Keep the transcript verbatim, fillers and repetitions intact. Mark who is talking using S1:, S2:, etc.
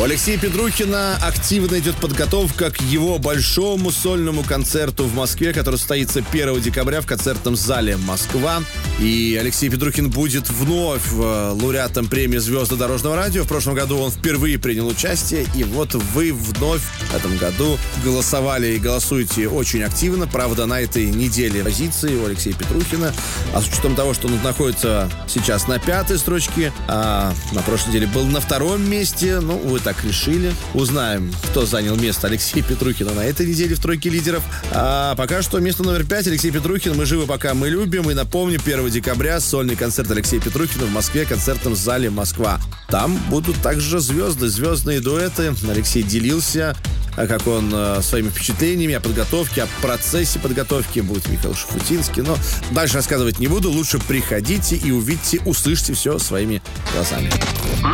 S1: У Алексея Петрухина активно идет подготовка к его большому сольному концерту в Москве, который состоится первого декабря в концертном зале «Москва». И Алексей Петрухин будет вновь лауреатом премии «Звезды дорожного радио». В прошлом году он впервые принял участие, и вот вы вновь в этом году голосовали и голосуете очень активно. Правда, на этой неделе позиции у Алексея Петрухина, а с учетом того, что он находится сейчас на пятой строчке, а на прошлой неделе был на втором месте, ну, вы так решили. Узнаем, кто занял место Алексея Петрухина на этой неделе в тройке лидеров. А пока что место номер пять Алексей Петрухин. Мы живы, пока мы любим. И напомню, первого декабря сольный концерт Алексея Петрухина в Москве, концертном зале «Москва». Там будут также звезды, звездные дуэты. Алексей делился, как он своими впечатлениями о подготовке, о процессе подготовки. Будет Михаил Шуфутинский. Но дальше рассказывать не буду. Лучше приходите и увидите, услышьте все своими глазами.